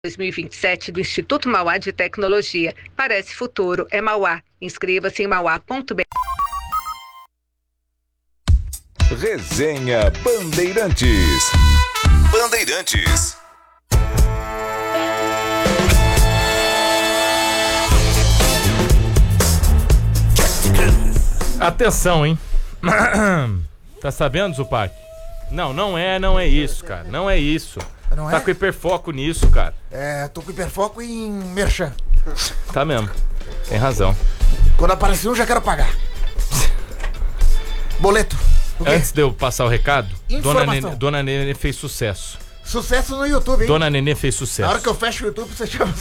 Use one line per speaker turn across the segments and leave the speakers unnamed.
2027 do Instituto Mauá de Tecnologia. Parece futuro, é Mauá. Inscreva-se em mauá.br.
Resenha Bandeirantes. Bandeirantes.
Atenção, hein? Tá sabendo, Zupac? Não é isso, cara. Não é isso.
Não
tá
é?
com hiperfoco nisso, cara.
Tô com hiperfoco em merchan.
Tá mesmo. Tem razão.
Quando aparecer um, já quero pagar. Boleto.
Antes de eu passar o recado,
Informação.
Dona Nenê fez sucesso.
Sucesso no YouTube, hein?
Dona Nenê fez sucesso.
Na hora que eu fecho o YouTube, você chama...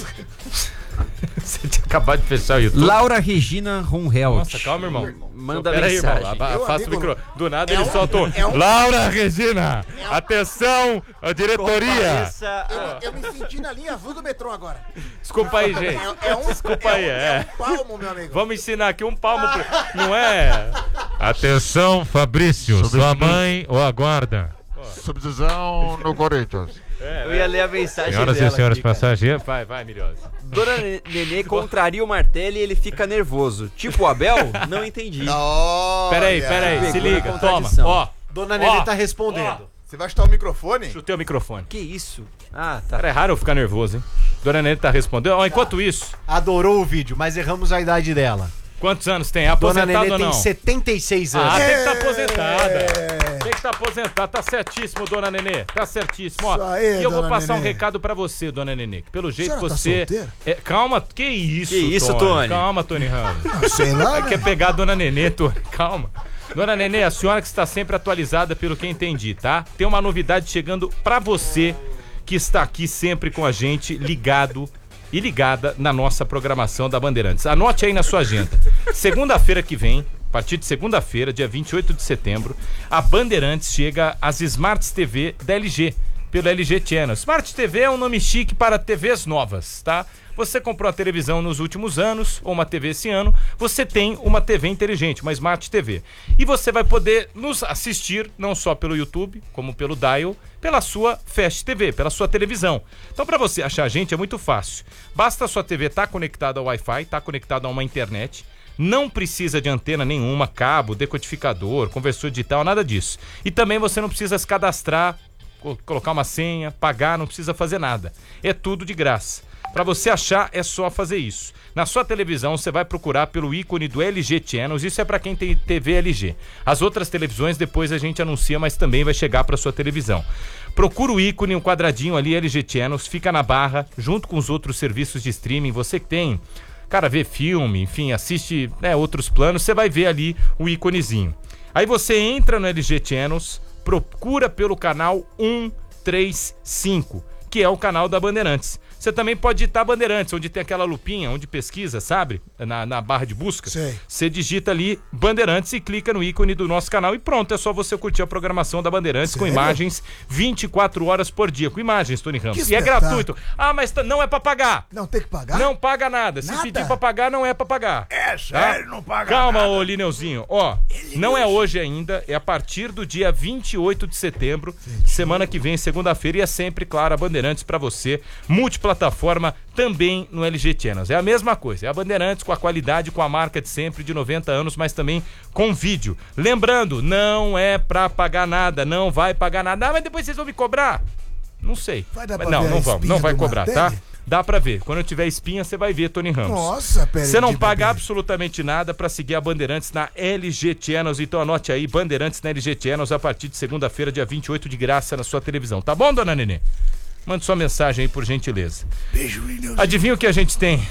Você tinha acabado de fechar o YouTube.
Laura Regina Ronhelt.
Nossa, calma, irmão.
Manda
Pera aí,
mensagem.
irmão. Afasta o microfone. Do nada ele soltou.
um-
Laura Regina! Atenção, a diretoria!
Eu me senti na linha azul do metrô agora.
Desculpa aí, gente. Desculpa aí,
É um palmo, meu amigo.
Vamos ensinar aqui um palmo. Não é? Atenção, Fabrício. Sua mãe o aguarda.
Subdivisão no Corinthians.
Eu ia ler a mensagem
Senhoras
dela
e senhores
aqui, cara.
passageiros. Vai, Milhosa.
Dona Nenê contraria o Martelli e ele fica nervoso. Tipo o Abel? Não entendi.
Peraí, se
Pegou
liga.
na
Toma,
contradição.
ó.
Dona Nenê tá respondendo.
Você vai chutar o microfone?
Chutei o microfone.
Que isso? Ah, tá.
Cara, é raro eu ficar nervoso, hein? Dona Nenê tá respondendo. Ó, enquanto isso,
Adorou o vídeo, mas erramos a idade dela.
quantos anos tem? É
Dona
aposentado
Nenê
ou não?
tem 76 anos.
Tem que estar aposentada. Tem que estar aposentada. Tá certíssimo, Dona Nenê. Tá certíssimo. Ó,
Isso aí,
e eu vou
Dona
passar um
Nenê.
recado pra você, Dona Nenê. Que pelo jeito
senhora tá
você...
solteira?
Calma, que isso,
Que isso, Tony?
Calma, Tony Ramos.
Sei lá,
Quer pegar a Dona Nenê, Tony? Calma. Dona Nenê, a senhora que está sempre atualizada pelo que entendi, tá? Tem uma novidade chegando pra você que está aqui sempre com a gente, ligado e ligada na nossa programação da Bandeirantes. Anote aí na sua agenda. Segunda-feira que vem, a partir de segunda-feira, dia 28 de setembro, a Bandeirantes chega às Smart TV da LG, pelo LG Channel. Smart TV é um nome chique para TVs novas, tá? Você comprou a televisão nos últimos anos, ou uma TV esse ano, você tem uma TV inteligente, uma Smart TV. E você vai poder nos assistir, não só pelo YouTube, como pelo Dial, pela sua Fast TV, pela sua televisão. Então, para você achar a gente é muito fácil. Basta a sua TV estar conectada ao Wi-Fi, estar conectada a uma internet. Não precisa de antena nenhuma, cabo, decodificador, conversor digital, nada disso. E também você não precisa se cadastrar, colocar uma senha, pagar, não precisa fazer nada. É tudo de graça. Para você achar, é só fazer isso. Na sua televisão, você vai procurar pelo ícone do LG Channels. Isso é para quem tem TV LG. As outras televisões, depois a gente anuncia, mas também vai chegar para sua televisão. Procura o ícone, um quadradinho ali, LG Channels, fica na barra, junto com os outros serviços de streaming. Você que tem, cara, vê filme, enfim, assiste outros planos, você vai ver ali o íconezinho. Aí você entra no LG Channels, procura pelo canal 135, que é o canal da Bandeirantes. Você também pode digitar Bandeirantes, onde tem aquela lupinha, onde pesquisa, sabe? Na barra de busca.
Sei.
Você digita ali Bandeirantes e clica no ícone do nosso canal e pronto, é só você curtir a programação da Bandeirantes com
Sério?
imagens 24 horas por dia. Com imagens, Tony Ramos.
Que
E é
espetáculo.
gratuito. Ah, mas não é pra pagar.
Não tem que pagar?
Não paga nada. Se
Nada?
pedir pra pagar, não é pra pagar.
É sério, não paga
Calma,
nada.
ô Lineuzinho. Ó, não é hoje ainda, é a partir do dia 28 de setembro, semana que vem, segunda-feira, e é sempre, claro, a Bandeirantes pra você, multiplataforma, também no LG Channels. É a mesma coisa, é a Bandeirantes com a qualidade, com a marca de sempre, de 90 anos, mas também com vídeo. Lembrando, não é pra pagar nada, não vai pagar nada. Ah, mas depois vocês vão me cobrar? Não sei.
Vai dar
Mas
pra ver a
não vamos,
espinha
não vai
do
cobrar,
Martelli?
tá? Dá pra ver. Quando eu tiver espinha, você vai ver, Tony Ramos.
Nossa, peraí.
Você não paga absolutamente nada pra seguir a Bandeirantes na LG Channels, então anote aí, Bandeirantes na LG Channels a partir de segunda-feira, dia 28, de graça na sua televisão. Tá bom, Dona Nenê? Mande sua mensagem aí, por gentileza.
Beijo, Lineuzinho.
Adivinha o que a gente tem?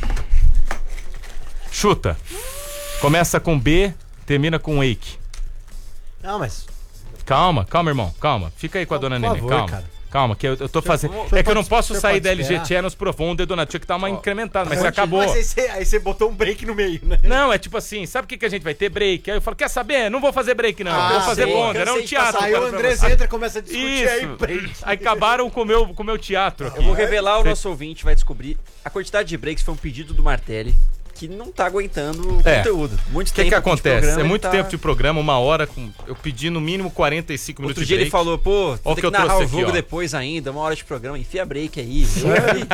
Chuta. Começa com B, termina com Wake.
Não, mas...
Calma, irmão, calma. Fica aí com a Dona Nenê,
favor,
calma.
cara.
Calma, que eu tô fazendo. É que eu não posso
você
sair
pode
da LG
esperar?
Channels profundo, Dona. Tinha que dar uma incrementada, mas acabou.
Mas aí você botou um break no meio, né?
Não, é tipo assim, sabe o que a gente vai ter? Break. Aí eu falo, quer saber? Não vou fazer break, não. Vou fazer
sei,
bonder. É um
cansei de
teatro.
passar. Aí
cara,
o
pra
Andrés
você.
entra e começa a discutir aí,
Isso.
break.
Aí acabaram com o meu teatro aqui.
Eu vou revelar, o nosso ouvinte vai descobrir. A quantidade de breaks foi um pedido do Martelli. que não tá aguentando o
É.
conteúdo. Muito
O que
tempo de
acontece?
programa,
É
ele
muito
tá-
tempo de programa, 1 hora, eu pedi no mínimo 45 minutos
Outro
de
dia ele
break.
falou, pô,
Ó o
tem
que
que
eu
narrar
trouxe
o
aqui,
jogo
ó.
depois ainda, 1 hora de programa, enfia break aí. Eu falei,